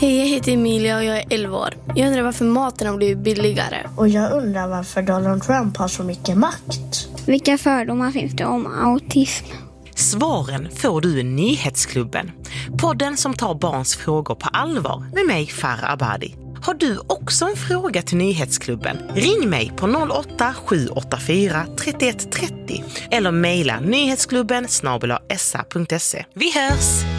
Hej, jag heter Emilia och jag är 11 år. Jag undrar varför maten har blivit billigare. Och jag undrar varför Donald Trump har så mycket makt. Vilka fördomar finns det om autism? Svaren får du i Nyhetsklubben. Podden som tar barns frågor på allvar med mig, Farah Abadi. Har du också en fråga till Nyhetsklubben? Ring mig på 08-784 31 30 eller mejla nyhetsklubben @sa.se. Vi hörs!